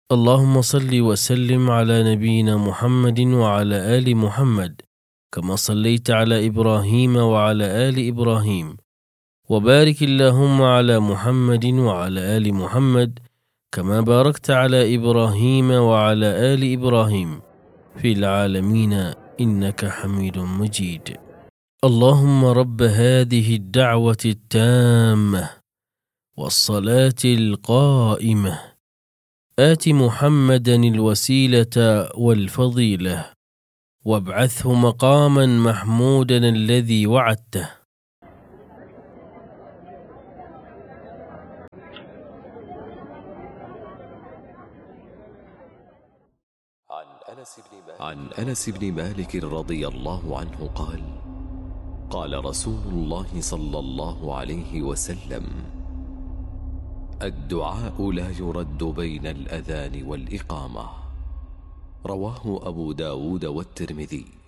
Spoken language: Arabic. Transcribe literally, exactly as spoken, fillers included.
اللهم صل وسلم على نبينا محمد وعلى آل محمد كما صليت على إبراهيم وعلى آل إبراهيم، وبارك اللهم على محمد وعلى آل محمد كما باركت على إبراهيم وعلى آل إبراهيم في العالمين إنك حميد مجيد. اللهم رب هذه الدعوة التامة والصلاة القائمة آت محمدا الوسيلة والفضيلة وابعثه مقاما محمودا الذي وعدته. عن أنس بن مالك رضي الله عنه قال: قال رسول الله صلى الله عليه وسلم: الدعاء لا يرد بين الأذان والإقامة. رواه أبو داود والترمذي.